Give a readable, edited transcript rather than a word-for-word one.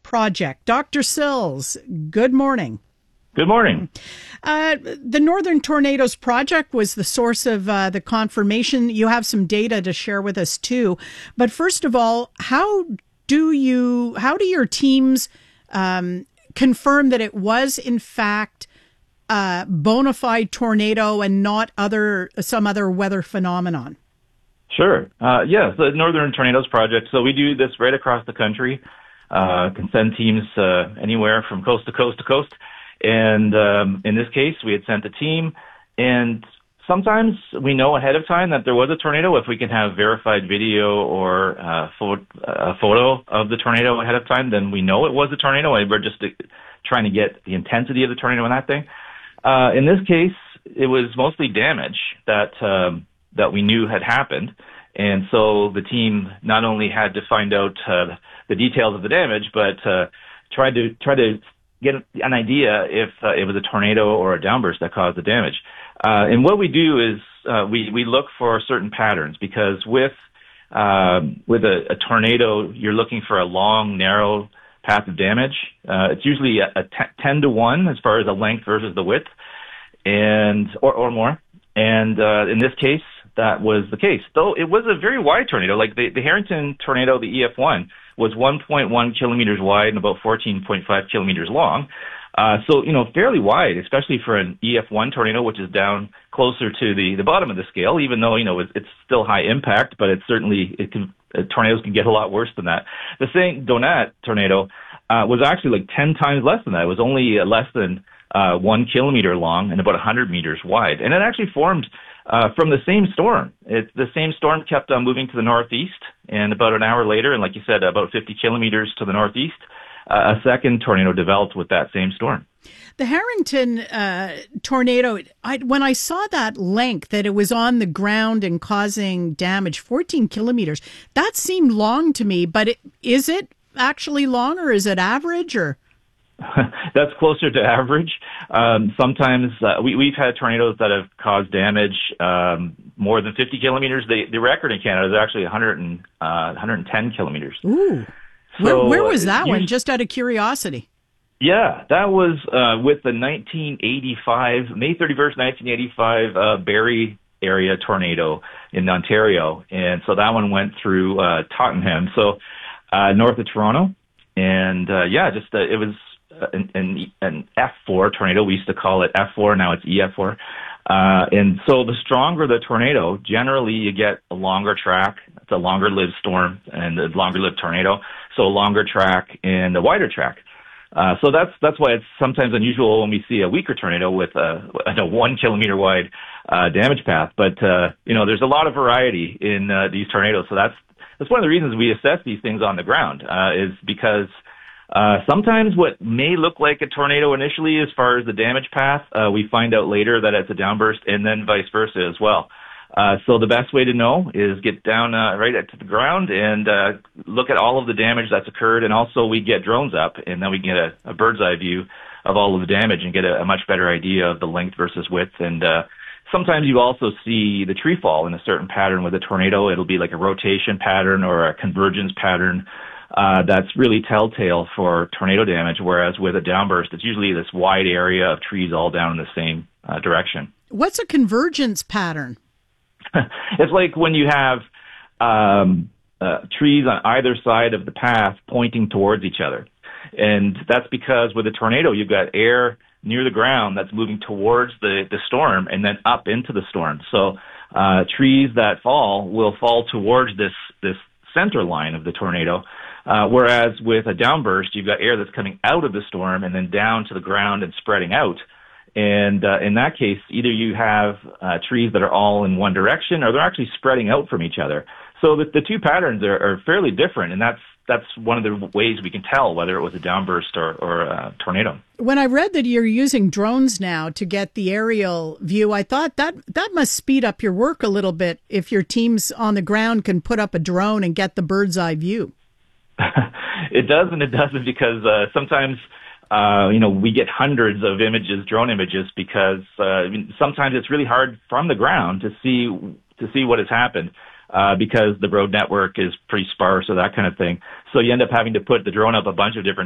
Project. Dr. Sills, good morning. Good morning. The Northern Tornadoes Project was the source of the confirmation. You have some data to share with us too. But first of all, how do your teams confirm that it was in fact a bona fide tornado and not some other weather phenomenon? Sure. Yes, the Northern Tornadoes Project. So we do this right across the country. Can send teams anywhere from coast to coast to coast. And in this case, we had sent a team. And sometimes we know ahead of time that there was a tornado if we can have verified video or a photo of the tornado ahead of time. Then we know it was a tornado. And we're just trying to get the intensity of the tornado in that thing. In this case, it was mostly damage that we knew had happened. And so the team not only had to find out the details of the damage, but tried to get an idea if it was a tornado or a downburst that caused the damage. And what we do is we look for certain patterns, because with a tornado, you're looking for a long, narrow path of damage. It's usually a 10 to 1 as far as the length versus the width, or more. And in this case, that was the case. Though it was a very wide tornado. Like the Harrington tornado, the EF1, was 1.1 kilometers wide and about 14.5 kilometers long. So, fairly wide, especially for an EF1 tornado, which is down closer to the bottom of the scale, even though, it's still high impact, but tornadoes can get a lot worse than that. The St. Donat tornado was actually like 10 times less than that. It was only less than 1 kilometer long and about 100 meters wide. And it actually formed from the same storm. The same storm kept on moving to the northeast, and about an hour later, and like you said, about 50 kilometers to the northeast, a second tornado developed with that same storm. The Harrington tornado, when I saw that length, that it was on the ground and causing damage, 14 kilometers, that seemed long to me, but is it actually long, or is it average, or? That's closer to average. Sometimes we've had tornadoes that have caused damage more than 50 kilometers. The record in Canada is actually 110 kilometers. Ooh. So, where was that one, just out of curiosity? Yeah, that was with the May 31st, 1985 Barrie area tornado in Ontario. And so that one went through Tottenham, so north of Toronto. And it was an F4 tornado. We used to call it F4. Now it's EF4. And so the stronger the tornado, generally you get a longer track. It's a longer lived storm and a longer lived tornado. So a longer track and a wider track. So that's why it's sometimes unusual when we see a weaker tornado with a 1 kilometer wide damage path. But there's a lot of variety in these tornadoes. So that's one of the reasons we assess these things on the ground, is because sometimes what may look like a tornado initially as far as the damage path, we find out later that it's a downburst, and then vice versa as well. So the best way to know is get down right to the ground and look at all of the damage that's occurred, and also we get drones up, and then we get a bird's eye view of all of the damage and get a much better idea of the length versus width. And sometimes you also see the tree fall in a certain pattern with a tornado. It'll be like a rotation pattern or a convergence pattern. That's really telltale for tornado damage, whereas with a downburst, it's usually this wide area of trees all down in the same direction. What's a convergence pattern? It's like when you have trees on either side of the path pointing towards each other. And that's because with a tornado, you've got air near the ground that's moving towards the storm and then up into the storm. So trees that fall will fall towards this center line of the tornado. Whereas with a downburst, you've got air that's coming out of the storm and then down to the ground and spreading out. And in that case, either you have trees that are all in one direction, or they're actually spreading out from each other. So the two patterns are fairly different, and that's one of the ways we can tell whether it was a downburst or a tornado. When I read that you're using drones now to get the aerial view, I thought that must speed up your work a little bit if your teams on the ground can put up a drone and get the bird's eye view. It does and it doesn't, because sometimes we get hundreds of images, drone images, because sometimes it's really hard from the ground to see what has happened, because the road network is pretty sparse or that kind of thing. So you end up having to put the drone up a bunch of different